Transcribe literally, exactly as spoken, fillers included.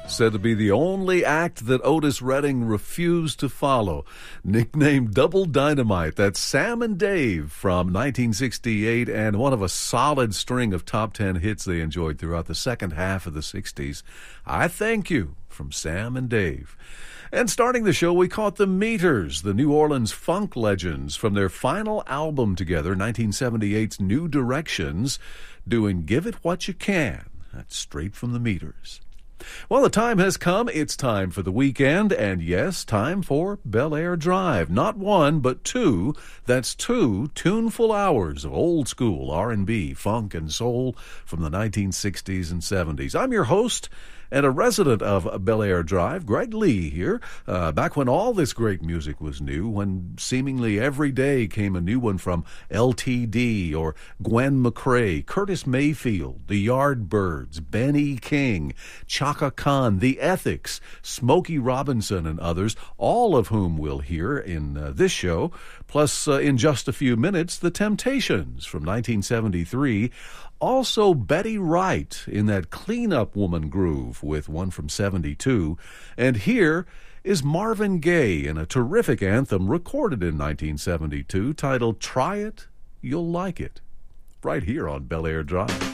said to be the only act that Otis Redding refused to follow. Nicknamed Double Dynamite, that's Sam and Dave from nineteen sixty-eight, and one of a solid string of top ten hits they enjoyed throughout the second half of the sixties. I Thank You from Sam and Dave. And starting the show, we caught the Meters, the New Orleans funk legends, from their final album together, nineteen seventy-eight's New Directions, doing Give It What You Can. That's straight from the Meters. Well, the time has come. It's time for the weekend, and yes, time for Bel Air Drive. Not one, but two. That's two tuneful hours of old school R and B, funk, and soul from the nineteen sixties and seventies. I'm your host and a resident of Bel Air Drive, Greg Lee here, uh, back when all this great music was new, when seemingly every day came a new one from L T D or Gwen McCrae, Curtis Mayfield, the Yardbirds, Benny King, Chaka Khan, The Ethics, Smokey Robinson, and others, all of whom we'll hear in uh, this show, plus uh, in just a few minutes, The Temptations from nineteen seventy-three, also Betty Wright in that clean-up woman groove with one from seventy-two. And here is Marvin Gaye in a terrific anthem recorded in nineteen seventy-two titled Try It, You'll Like It, right here on Bel Air Drive.